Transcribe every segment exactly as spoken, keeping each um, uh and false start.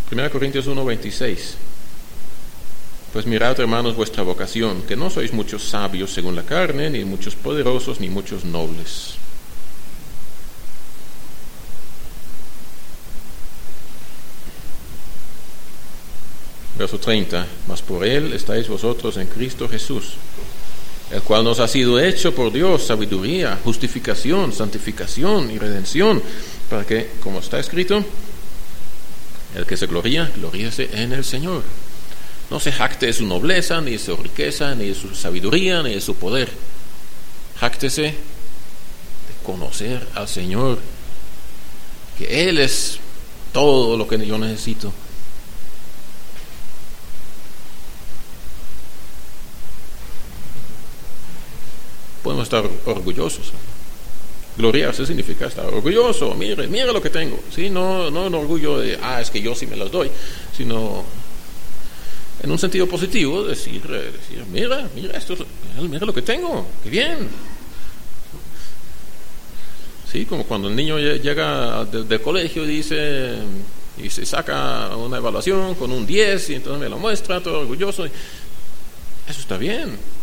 primera Corintios uno veintiséis. Pues mirad, hermanos, vuestra vocación, que no sois muchos sabios según la carne, ni muchos poderosos, ni muchos nobles. Verso treinta. Mas por él estáis vosotros en Cristo Jesús, el cual nos ha sido hecho por Dios sabiduría, justificación, santificación y redención, para que, como está escrito, el que se gloría, gloríese en el Señor. No se jacte de su nobleza, ni de su riqueza, ni de su sabiduría, ni de su poder. Jáctese de conocer al Señor, que Él es todo lo que yo necesito. Podemos estar orgullosos. Gloriarse significa estar orgulloso. Mire, mire lo que tengo. ¿Sí? No, no un orgullo de, ah, es que yo sí me las doy, sino en un sentido positivo, decir, decir mira, mira esto, mira lo que tengo, qué bien. Sí, como cuando el niño llega del de colegio y dice, y se saca una evaluación con un diez y entonces me lo muestra todo orgulloso. Eso está bien.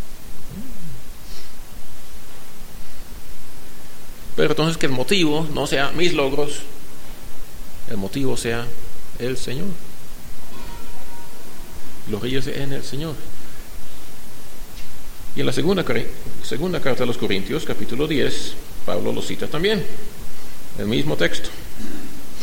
Pero entonces que el motivo no sea mis logros, el motivo sea el Señor. Gloríese en el Señor. Y en la segunda, segunda carta a los Corintios, capítulo diez, Pablo lo cita también, el mismo texto.